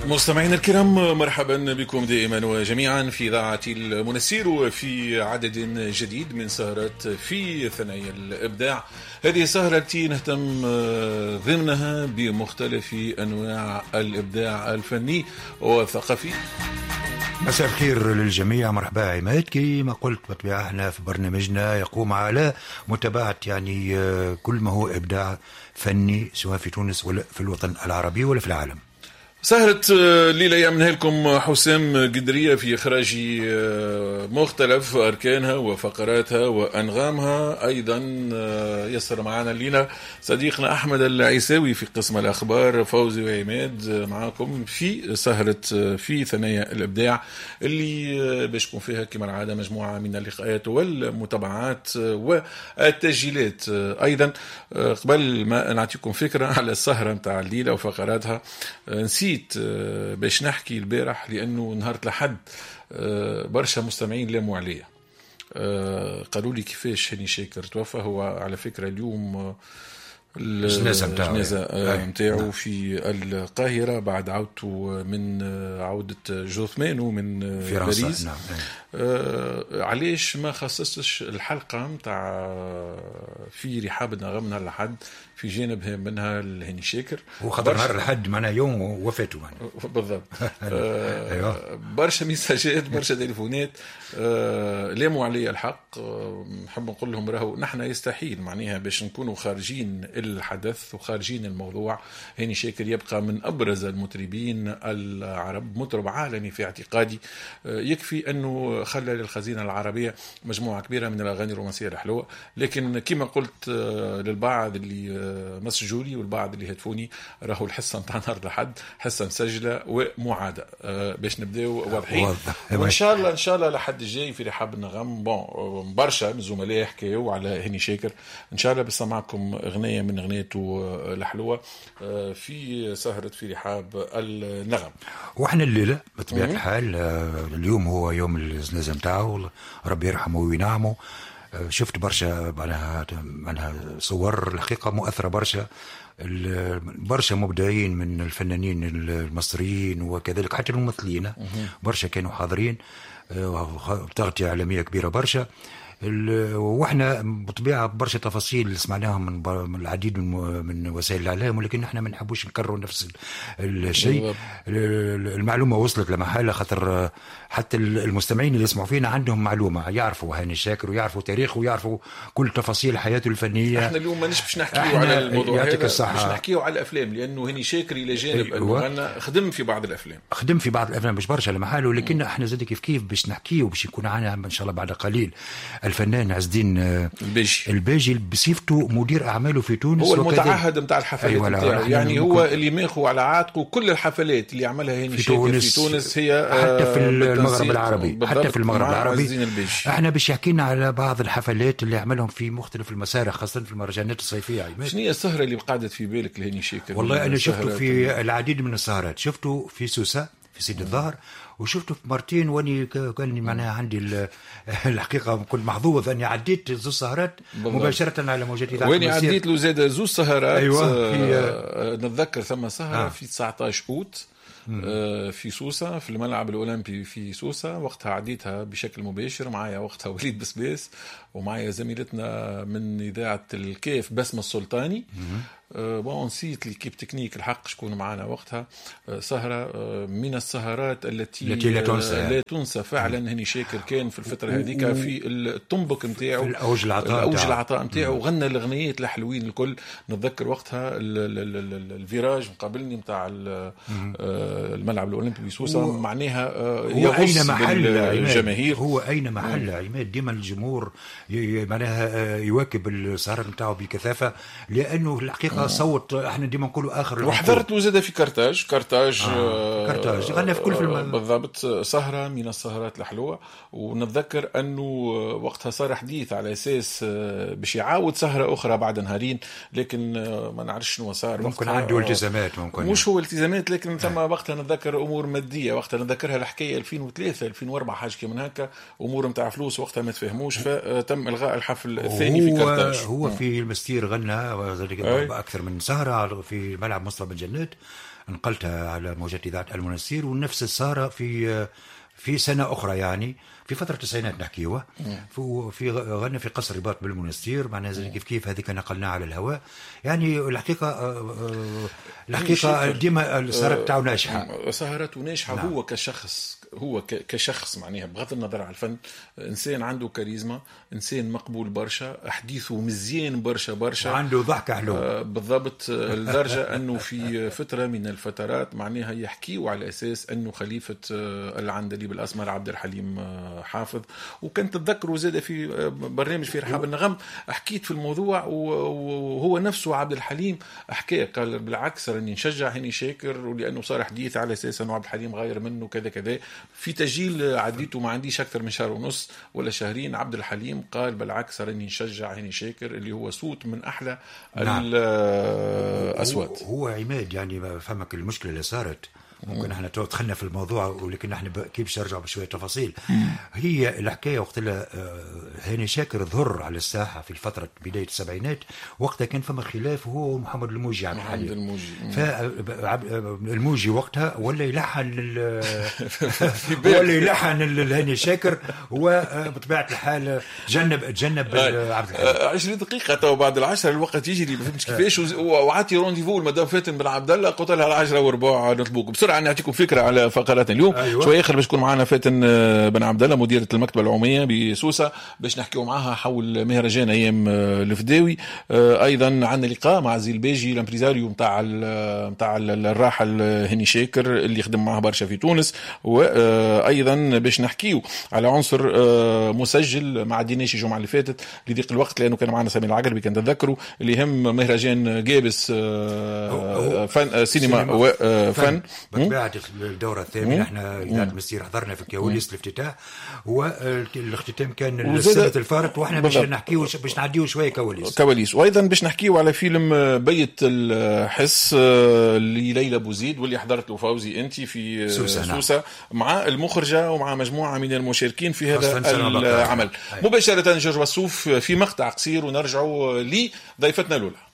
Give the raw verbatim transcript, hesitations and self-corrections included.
مستمعينا الكرام، مرحبا بكم دائما وجميعا في إذاعة المنسير وفي عدد جديد من سهرات في ثنايا الإبداع. هذه السهرة التي نهتم ضمنها بمختلف أنواع الإبداع الفني والثقافي. مساء الخير للجميع، مرحبا عماد. كما قلت بطبيعة احنا في برنامجنا يقوم على متابعة يعني كل ما هو إبداع فني سواء في تونس ولا في الوطن العربي ولا في العالم. سهرة الليلة يعملها لكم حسام قدرية في إخراج مختلف أركانها وفقراتها وأنغامها. أيضا يسر معنا الليلة صديقنا أحمد العيساوي في قسم الأخبار. فوزي وعماد معكم في سهرة في ثنايا الإبداع اللي باش تكون فيها كما العادة مجموعة من اللقاءات والمتابعات والتسجيلات. أيضا قبل ما نعطيكم فكرة على السهرة متاع الليلة وفقراتها، نسيت باش نحكي البارح لأنه نهار الأحد برشا مستمعين لاموا عليا، قالوا لي كيفاش هاني شاكر توفى. هو على فكرة اليوم الجنازة متاعه في القاهرة بعد عودته من عودة جوثمان من باريس. نعم. آه علاش ما خصصتش الحلقة متاع في رحاب النغم نهار الأحد في جانب منها الهاني شاكر؟ وخبر نهار الأحد معنا يوم وفاته معنا. بالضبط. آه أيوة. برشا ميساجات برشا تليفونات آه لاموا علي الحق. آه نحب نقول لهم راهو نحن يستحيل معناها باش نكونوا خارجين الحدث وخارجين الموضوع. هاني شاكر يبقى من أبرز المطربين العرب، مطرب عالمي في اعتقادي. آه يكفي أنه خلى للخزينة العربية مجموعة كبيرة من الأغاني الرومانسية الحلوة. لكن كما قلت للبعض اللي مسجولي والبعض اللي هتفوني، راهو الحصة نتاع نهار الأحد حصة مسجلة ومعادة باش نبداو واضحين. وإن شاء الله إن شاء الله لحد الجاي في رحاب النغم بون برشا من زملاء حكاوا على هاني شاكر. إن شاء الله بسمعكم أغنية من أغنيته الحلوة في سهرة في رحاب النغم. وإحنا الليلة بطبيعة الحال اليوم هو يوم الجنازة متاعه، ربي يرحمه وينعمه. شفت برشا معناها معناها صور الحقيقة مؤثرة برشا، برشا مبدعين من الفنانين المصريين وكذلك حتى الممثلين برشا كانوا حاضرين، تغطية عالمية كبيرة برشا. واحنا بطبيعه برشا تفاصيل سمعناها من العديد من وسائل الاعلام، ولكن احنا ما نحبوش نكرروا نفس الشيء. المعلومه وصلت لمحله، خاطر حتى المستمعين اللي يسمعوا فينا عندهم معلومه، يعرفوا هاني شاكر ويعرفوا تاريخه ويعرفوا كل تفاصيل حياته الفنيه. احنا اليوم ما نش نحكيوا على الموضوع هذا، مش نحكيوا على الافلام، لانه هاني شاكر الى جانب انه خدم في بعض الافلام خدم في بعض الافلام مش برشا لمحله، ولكن احنا زاد كيف كيف باش نحكيوا باش يكون معنا ان شاء الله بعد قليل الفنان عز الدين الباجي الباجي بصفته مدير اعماله في تونس، هو المتعهد نتاع الحفلات أيوة نتاعه، يعني هو اللي ماخو على عاتقه كل الحفلات اللي عملها هاني شاكر في تونس، هي حتى في المغرب العربي حتى في المغرب العربي. احنا باش يحكينا على بعض الحفلات اللي عملهم في مختلف المسارح، خاصه في المهرجانات الصيفيه. شنو هي السهره اللي قعدت في بالك لهاني شاكر؟ والله انا شفته في العديد من السهرات، شفته في سوسه في سيد الظهر، وشفته في مرتين، واني كان معناها عندي الحقيقه كنت محظوظ اني عديت زوج سهرات مباشره على موجات اذاعه واني عديت له زاد زوج سهرات. أيوة آه نتذكر ثم سهره آه. في تسعطاش أوت آه في سوسة في الملعب الأولمبي في سوسة. وقتها عديتها بشكل مباشر، معايا وقتها وليد بسباس ومعايا زميلتنا من إذاعة الكيف بسمة السلطاني. أه نسيت الكيب تكنيك الحق شكون معنا وقتها. أه سهرة أه من السهرات التي, التي لا تنسى, أه لا تنسى فعلا. هاني شاكر كان في الفترة هذيك في الطنبك متاعه، في الأوج العطاء الأوج العطاء متاعه، وغنى الأغنيات الحلوين الكل. نتذكر وقتها الفيراج مقابلني متاع الملعب الأولمبي بسوسة، معناها هو أين محل الجماهير، هو أين محل عماد. ديما الجمهور معناها يواكب السهرات متاعه بكثافة، لأنه الحقيقة صوت احنا ديما نقولوا اخر. وحضرت له زاد في كرتاج كرتاج آه. كرتاج غنى في كل فيلم بالضبط. سهره من السهرات الحلوه. ونتذكر انه وقتها صار حديث على اساس باش يعاود سهره اخرى بعد نهارين، لكن ما نعرفش شنو صار. ممكن عنده التزامات، ممكن مش هو التزامات، لكن ثم وقتها نتذكر امور ماديه. وقتها نتذكرها الحكايه ألفين وثلاثة ألفين وأربعة حاجه كيما هكا، امور نتاع فلوس وقتها ما تفهموش، فتم الغاء الحفل الثاني في كرتاج. هو في المستير غنى اكثر من سهره في ملعب مصطفى بن جنات. نقلتها على موجات إذاعة المنستير، ونفس صار في في سنة أخرى يعني في فترة التسعينات نحكيوه، في غنى في قصر رباط بالمنستير، معناها كيف كيف هذيك نقلناها على الهواء. يعني الحقيقة الحقيقة ديما صارت تاعو ناجحة، سهرته ناجحة. نعم. هو كشخص هو كشخص معناها بغض النظر على الفن إنسان عنده كاريزما، إنسان مقبول برشا، أحديثه مزيان برشا برشا، وعنده ضحكة حلوة. آه بالضبط، لدرجة أنه في فترة من الفترات معناها يحكيوا على أساس أنه خليفة آه العندليب الأسمر عبد الحليم آه حافظ. وكنت تذكروا زاد في برنامج في رحاب النغم حكيت في الموضوع، وهو نفسه عبد الحليم حكى قال بالعكس راني نشجع هاني شاكر، ولأنه صار حديث على أساس أنه عبد الحليم غير منه كذا كذا. في تسجيل عديته ما عنديش أكثر من شهر ونص ولا شهرين، عبد الحليم قال بالعكس راني نشجع هاني شاكر اللي هو صوت من أحلى نعم. الأصوات. هو, هو عماد يعني فهمك المشكلة اللي صارت ممكن احنا دخلنا في الموضوع، ولكن احنا كيف باش نرجع بشويه تفاصيل. هي الحكايه وقت هاني شاكر ظهر على الساحه في فتره بدايه السبعينات، وقتها كان فما خلاف هو محمد الموجي عبد الحليم. فالموجي وقتها ولا يلحن ولا يلحن هاني شاكر، وبطبيعه الحال تجنب تجنب عبد الحليم. عشرين دقيقه تو بعد العشرة الوقت يجي لي ما فهمتش كيفاش، وعطي رونديفو المدام فاتن بن عبد الله قلت لها العشرة وربع نطلبوك بسرعه نعطيكم فكره على فقرات اليوم. أيوة. شويه اخر باش تكون معنا فاتن بن عبد الله مديره المكتبه العموميه بسوسه باش نحكيو معها حول مهرجان ايام الفداوي. ايضا عندنا لقاء مع زي الباجي الامبريزاريو نتاع نتاع الراحل هاني شاكر اللي يخدم معه برشا في تونس، وايضا باش نحكيو على عنصر مسجل ما عديناش الجمعه اللي فاتت لضيق الوقت لانه كان معنا سامي العقربي كان تذكروا اللي يهم مهرجان جابس فن سينما وفن. بطبيعة الدورة الثامنة احنا إذاعة المنستير حضرنا في كواليس الافتتاح، والاختتام كان السنة الفارق، واحنا باش نحكيو باش نعديو شوية كواليس كواليس وايضا باش نحكيو على فيلم بيت الحس لليلى بوزيد واللي حضرت له فوزي انت في سوسة, سوسة مع المخرجة ومع مجموعة من المشاركين في هذا العمل. مباشرة جورج وسوف في مقطع قصير ونرجعوا لضيفتنا الأولى.